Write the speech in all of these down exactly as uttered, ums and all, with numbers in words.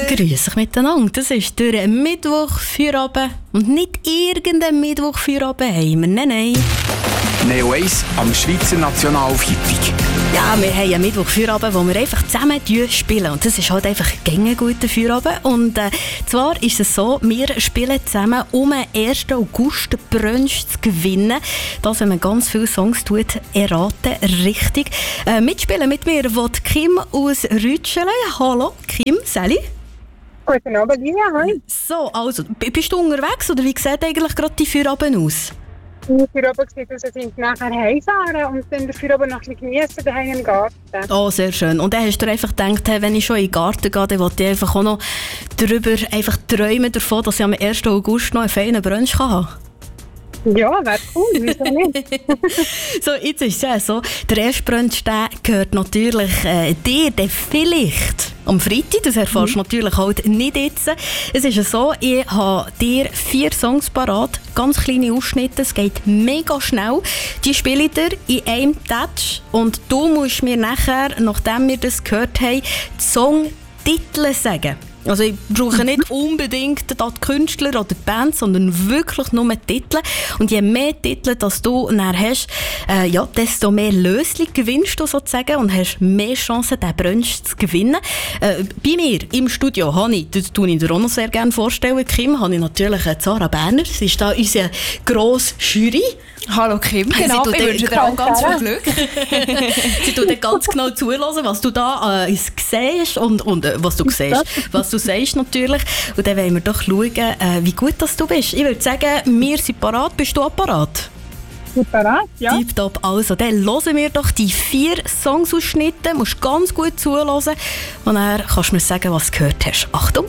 Grüß euch miteinander. Das ist der Mittwoch-Feierabend. Und nicht irgendein Mittwoch-Feierabend haben wir. Nein, nein. Neo eins am Schweizer Nationalfreitag. Ja, wir haben einen Mittwoch-Feierabend, wo wir einfach zusammen spielen. Und das ist halt einfach ein guter Feierabend. Und äh, zwar ist es so, wir spielen zusammen, um am ersten August den Brunch zu gewinnen. Das, wenn man ganz viele Songs tut, erraten, richtig. Äh, mitspielen mit mir will Kim aus Rütschele. Hallo, Kim, Sally. Guten Abend, Livia, hi. So, also, bist du unterwegs oder wie sieht eigentlich gerade die Feierabend aus? Die Feierabend sieht aus, als ich nachher heimfahren und dann den Feierabend noch ein bisschen geniessen, daheim im Garten. Oh, sehr schön. Und dann hast du dir einfach gedacht, hey, wenn ich schon in den Garten gehe, dann will ich einfach auch noch darüber einfach träumen davon, dass ich am ersten August noch einen feinen Brunch haben kann. Ja, wäre cool, wieso nicht? So, jetzt ist es ja so, der erste Brunch, der gehört natürlich äh, dir, der vielleicht am Freitag, das erfährst du mhm. natürlich halt nicht jetzt. Es ist ja so, ich habe dir vier Songs parat, ganz kleine Ausschnitte, es geht mega schnell. Die spiele ich dir in einem Touch und du musst mir nachher, nachdem wir das gehört haben, die Songtitel sagen. Also ich brauche nicht unbedingt die Künstler oder die Band, sondern wirklich nur Titel. Und je mehr Titel dass du dann hast, äh, ja, desto mehr Lösli gewinnst du sozusagen und hast mehr Chancen, diesen Brunch zu gewinnen. Äh, bei mir im Studio habe ich, das tue ich dir auch noch sehr gerne vorstellen, Kim, habe ich natürlich Zara Berner. Sie ist da unsere grosse Jury. Hallo Kim, genau, ich wünsche dir auch ganz viel Glück. Sie tut dir ganz genau zuhören, was du da äh, siehst und, und äh, was du siehst, was du sagst natürlich. Und dann wollen wir doch schauen, äh, wie gut dass du bist. Ich würde sagen, wir sind parat. Bist du auch parat? Ich bin parat, ja. Tipptopp. Also, dann hören wir doch die vier Songsausschnitte. Du musst ganz gut zuhören und dann kannst du mir sagen, was du gehört hast. Achtung!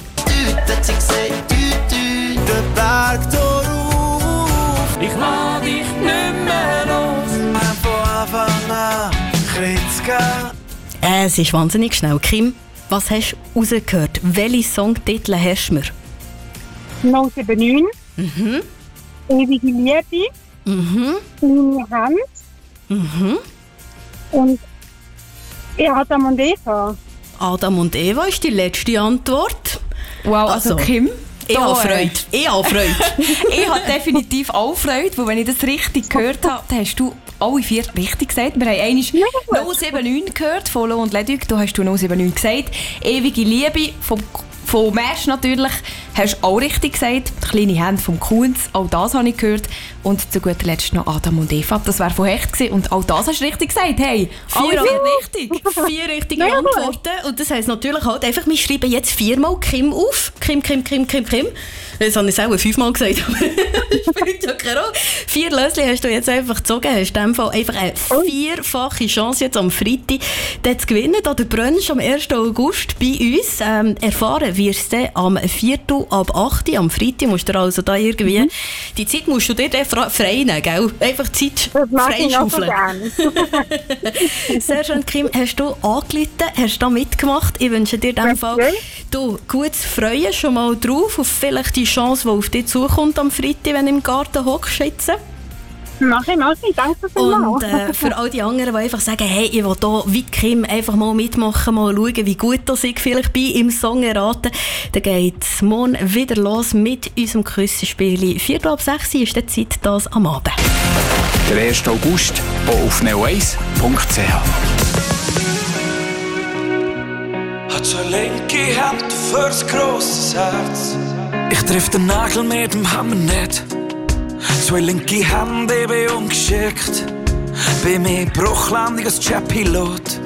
Der Berg darauf, ich lass dich nicht mehr los. Von Anfang an Kreuz gehen. Es ist wahnsinnig schnell. Kim, was hast du rausgehört? Welche Songtitel hast du mir? null sieben neun. Mhm. Ewige Liebe. Mhm. Meine Hand. Mhm. Und ja, Adam und Eva. Adam und Eva ist die letzte Antwort. Wow, also, also Kim, ich habe Freude. Ich habe Freude. Ich habe definitiv auch Freude, weil wenn ich das richtig gehört habe, dann hast du alle vier richtig gesagt. Wir haben einmal null sieben neun gehört, von Lo und Leduc, da hast du null sieben neun gesagt. Ewige Liebe vom Von Mesh natürlich, hast du auch richtig gesagt. Die kleine Hände vom Kunz, auch das habe ich gehört. Und zu guter Letzt noch Adam und Eva, das wäre von Hecht gewesen. Und auch das hast du richtig gesagt. Hey, vier, vier richtig. Vier richtige Antworten. Und das heisst natürlich halt einfach, wir schreiben jetzt viermal Kim auf. Kim, Kim, Kim, Kim, Kim. Das habe ich auch fünfmal gesagt. Spielt ja keine Rolle. Vier Lösli hast du jetzt einfach gezogen. Hast in dem Fall einfach eine vierfache Chance jetzt am Freitag zu gewinnen. Da der Brunch am ersten August bei uns. Ähm, erfahren wirst du am viertel ab acht am Freitag. Musst du also da irgendwie... Mhm. Die Zeit musst du dir dann frei nehmen, gell? Einfach Zeit freischaufeln. Sehr schön, Kim. Hast du angerufen? Hast du da mitgemacht? Ich wünsche dir in dem Fall du, gutes Freuen schon mal drauf auf vielleicht die Chance, die auf dich zukommt am Freitag, wenn du im Garten hockst. Mach ich, mach ich. Danke Und äh, für all die anderen, die einfach sagen, hey, ich will hier wie Kim einfach mal mitmachen, mal schauen, wie gut das ich vielleicht bin im Song erraten, dann geht es morgen wieder los mit unserem Küssenspiel. Viertel ab sechs ist die Zeit, das am Abend. Der erste August, auch auf neo eins punkt c h. Hat so linke Hand fürs grosses Herz. Ich triff den Nagel mit dem Hammer nicht. Zwei linke Hände, ich bin ungeschickt. Bei mir Bruchlandung als Jet-Pilot.